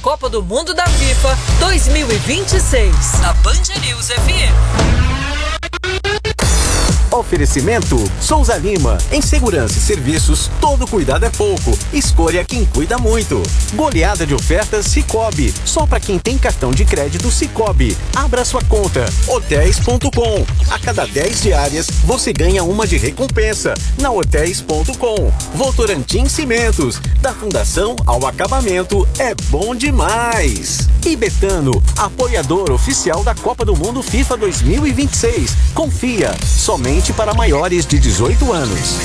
Copa do Mundo da FIFA 2026. Na Band News FM. Oferecimento Souza Lima. Em segurança e serviços, todo cuidado é pouco. Escolha quem cuida muito. Goleada de ofertas Sicoob. Só para quem tem cartão de crédito Sicoob. Abra sua conta. Hotéis.com. A cada 10 diárias, você ganha uma de recompensa. Na Hotéis.com. Votorantim Cimentos. Da fundação ao acabamento, é bom demais. E Betano, apoiador oficial da Copa do Mundo FIFA 2026. Confia, somente para maiores de 18 anos.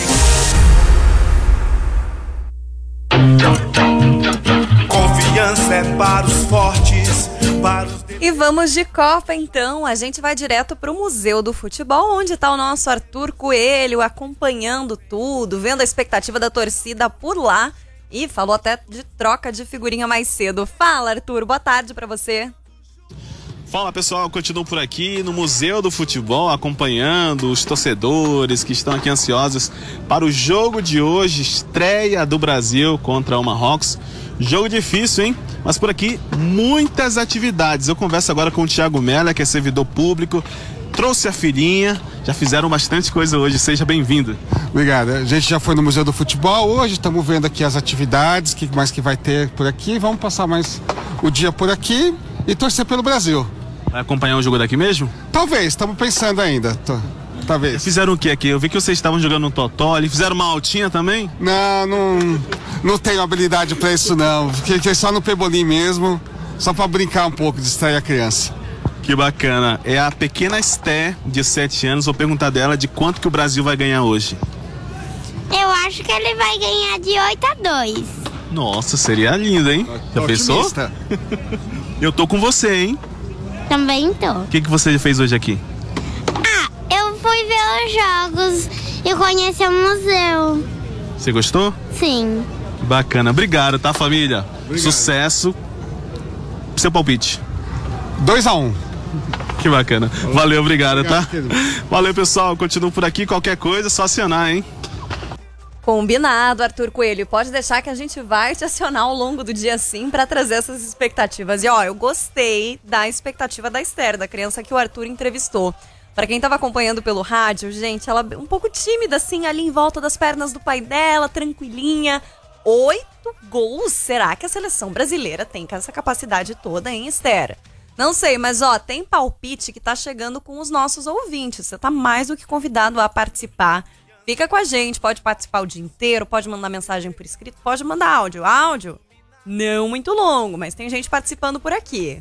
Confiança é para os fortes, para os... E vamos de Copa então, a gente vai direto para o Museu do Futebol, onde está o nosso Arthur Coelho acompanhando tudo, vendo a expectativa da torcida por lá e falou até de troca de figurinha mais cedo. Fala, Arthur, boa tarde para você. Fala pessoal, continuo por aqui no Museu do Futebol, acompanhando os torcedores que estão aqui ansiosos para o jogo de hoje, estreia do Brasil contra o Marrocos. Jogo difícil, hein? Mas por aqui, muitas atividades. Eu converso agora com o Thiago Mella, que é servidor público, trouxe a filhinha, já fizeram bastante coisa hoje, seja bem-vindo. Obrigado, a gente já foi no Museu do Futebol, hoje estamos vendo aqui as atividades, o que mais que vai ter por aqui, vamos passar mais o dia por aqui e torcer pelo Brasil. Vai acompanhar o jogo daqui mesmo? Talvez, estamos pensando ainda. Talvez. Fizeram o que aqui? Eu vi que vocês estavam jogando no Totó, eles fizeram uma altinha também? Não tenho habilidade para isso não. Fiquei só no pebolim mesmo, só para brincar um pouco, distrair a criança. Que bacana. É a pequena Esté, de 7 anos, vou perguntar dela de quanto que o Brasil vai ganhar hoje. Eu acho que ele vai ganhar de 8-2. Nossa, seria lindo, hein? Já pensou? Eu tô com você, hein? Também tô. O que você fez hoje aqui? Eu fui ver os jogos e conhecer o museu. Você gostou? Sim. Bacana. Obrigado, tá, família? Obrigado. Sucesso. Seu palpite. 2-1. Que bacana. Valeu, obrigado, tá? Valeu, pessoal. Continuo por aqui. Qualquer coisa, só acionar, hein? Combinado, Arthur Coelho. Pode deixar que a gente vai te acionar ao longo do dia sim para trazer essas expectativas. E eu gostei da expectativa da Esther, da criança que o Arthur entrevistou. Para quem tava acompanhando pelo rádio, gente, ela um pouco tímida assim, ali em volta das pernas do pai dela, tranquilinha. 8 gols. Será que a seleção brasileira tem essa capacidade toda, hein, Esther? Não sei, mas tem palpite que tá chegando com os nossos ouvintes. Você tá mais do que convidado a participar. Fica com a gente, pode participar o dia inteiro, pode mandar mensagem por escrito, pode mandar áudio. Áudio não muito longo, mas tem gente participando por aqui.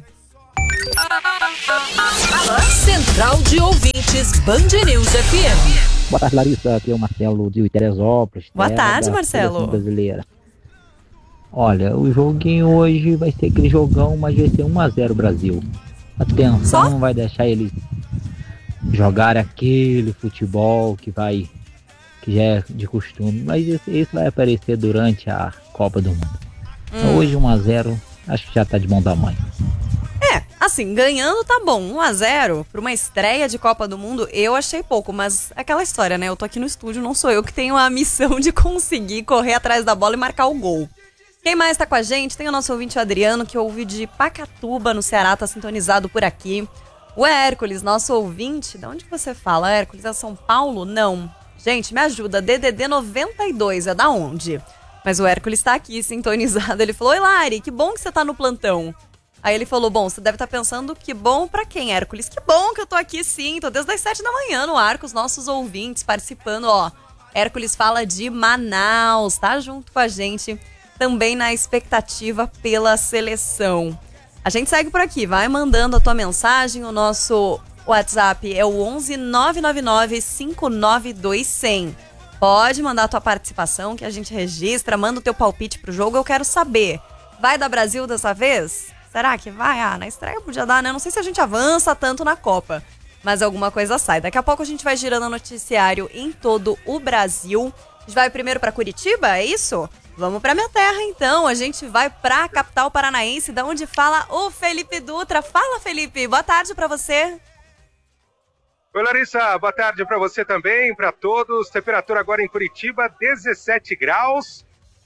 Central de Ouvintes, Band News FM. Boa tarde, Larissa. Aqui é o Marcelo de Teresópolis. Boa tarde, Marcelo. Brasileira. Olha, o joguinho hoje vai ser aquele jogão, mas vai ser 1-0 Brasil. Atenção, não vai deixar eles jogarem aquele futebol que já é de costume, mas isso vai aparecer durante a Copa do Mundo. Então, hoje 1-0, acho que já tá de bom tamanho. Assim, ganhando tá bom, 1-0 para uma estreia de Copa do Mundo, eu achei pouco, mas aquela história, né? Eu tô aqui no estúdio, não sou eu que tenho a missão de conseguir correr atrás da bola e marcar o gol. Quem mais tá com a gente? Tem o nosso ouvinte Adriano, que ouve de Pacatuba, no Ceará, tá sintonizado por aqui. O Hércules, nosso ouvinte, de onde que você fala, Hércules? É São Paulo? Não. Gente, me ajuda, DDD 92, é da onde? Mas o Hércules tá aqui, sintonizado. Ele falou, oi Lari, que bom que você tá no plantão. Aí ele falou, bom, você deve estar pensando, que bom pra quem, Hércules? Que bom que eu tô aqui sim, tô desde as 7 da manhã no ar com os nossos ouvintes participando, Hércules fala de Manaus, tá junto com a gente, também na expectativa pela seleção. A gente segue por aqui, vai mandando a tua mensagem, o nosso WhatsApp é o 11 999 592 100. Pode mandar a tua participação que a gente registra, manda o teu palpite pro jogo, eu quero saber, vai dar Brasil dessa vez? Será que vai? Na estreia podia dar, né? Não sei se a gente avança tanto na Copa, mas alguma coisa sai. Daqui a pouco a gente vai girando o noticiário em todo o Brasil. A gente vai primeiro para Curitiba, é isso? Vamos para minha terra, então. A gente vai para a capital paranaense, da onde fala o Felipe Dutra. Fala, Felipe. Boa tarde para você. Oi, Larissa. Boa tarde para você também, para todos. Temperatura agora em Curitiba, 17 graus.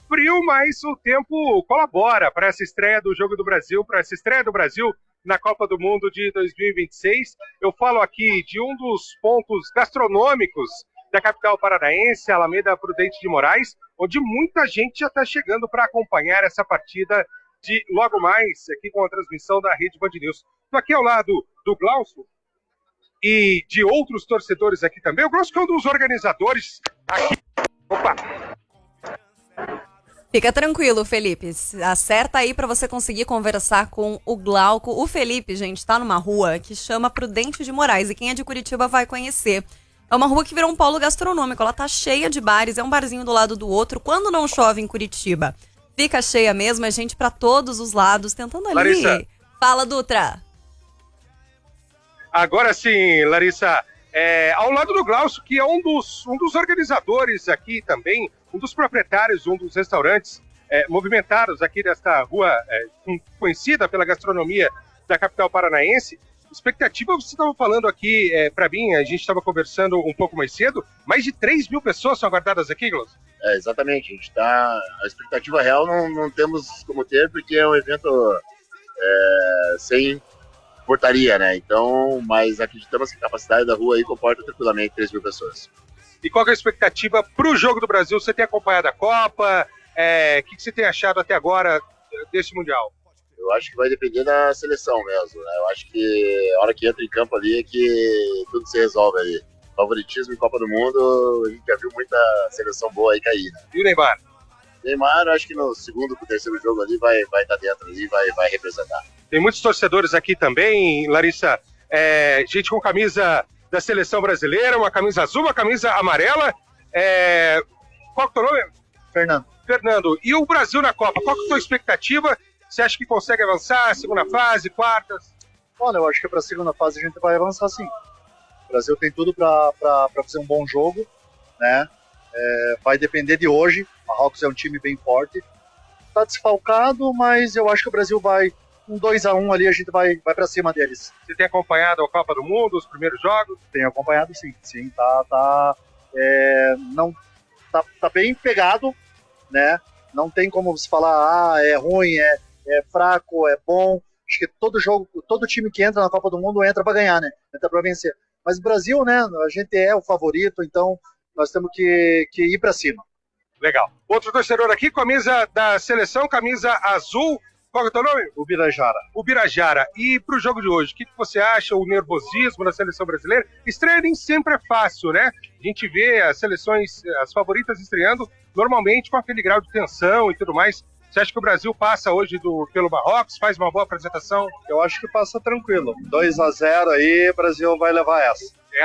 frio, mas o tempo colabora para essa estreia do Jogo do Brasil, para essa estreia do Brasil na Copa do Mundo de 2026. Eu falo aqui de um dos pontos gastronômicos da capital paranaense, Alameda Prudente de Moraes, onde muita gente já está chegando para acompanhar essa partida de logo mais, aqui com a transmissão da Rede Band News. Estou aqui ao lado do Glaucio e de outros torcedores aqui também. O Glaucio que é um dos organizadores aqui. Opa! Fica tranquilo, Felipe. Acerta aí pra você conseguir conversar com o Glauco. O Felipe, gente, tá numa rua que chama Prudente de Moraes e quem é de Curitiba vai conhecer. É uma rua que virou um polo gastronômico, ela tá cheia de bares, é um barzinho do lado do outro. Quando não chove em Curitiba, fica cheia mesmo, é gente pra todos os lados, tentando ali. Larissa. Fala, Dutra. Agora sim, Larissa, ao lado do Glaucio, que é um dos organizadores aqui também, um dos proprietários de um dos restaurantes movimentados aqui desta rua conhecida pela gastronomia da capital paranaense. Expectativa, você estava falando aqui para mim, a gente estava conversando um pouco mais cedo, mais de 3 mil pessoas são aguardadas aqui, Glaucio? Exatamente, a expectativa real não temos como ter, porque é um evento sem portaria, né? Então, mas acreditamos que a capacidade da rua aí comporta tranquilamente 3 mil pessoas. E qual que é a expectativa para o Jogo do Brasil? Você tem acompanhado a Copa? O que você tem achado até agora desse Mundial? Eu acho que vai depender da seleção mesmo, né? Eu acho que a hora que entra em campo ali é que tudo se resolve ali. Favoritismo em Copa do Mundo, a gente já viu muita seleção boa aí cair, né? E o Neymar? Neymar, acho que no segundo pro terceiro jogo ali vai estar dentro ali, vai representar. Tem muitos torcedores aqui também, Larissa, gente com camisa da seleção brasileira, uma camisa azul, uma camisa amarela. Qual que é o teu nome? Fernando. E o Brasil na Copa, qual que é a tua expectativa? Você acha que consegue avançar? Segunda fase, quartas? Olha, eu acho que para a segunda fase a gente vai avançar sim. O Brasil tem tudo para fazer um bom jogo, né? Vai depender de hoje. O Marrocos é um time bem forte. Está desfalcado, mas eu acho que o Brasil vai um 2-1 ali, a gente vai para cima deles. Você tem acompanhado a Copa do Mundo, os primeiros jogos? Tenho acompanhado sim, tá bem pegado, né? Não tem como você falar, é ruim, é fraco, é bom. Acho que todo time que entra na Copa do Mundo entra para ganhar, né? Entra para vencer. Mas o Brasil, né? A gente é o favorito, então nós temos que ir para cima. Legal. Outro torcedor aqui, camisa da seleção, camisa azul. Qual é o teu nome? Ubirajara. E pro jogo de hoje, o que você acha? O nervosismo da seleção brasileira? Estreia nem sempre é fácil, né? A gente vê as seleções, as favoritas estreando, normalmente com aquele grau de tensão e tudo mais. Você acha que o Brasil passa hoje pelo Marrocos, faz uma boa apresentação? Eu acho que passa tranquilo. 2-0 aí, o Brasil vai levar essa.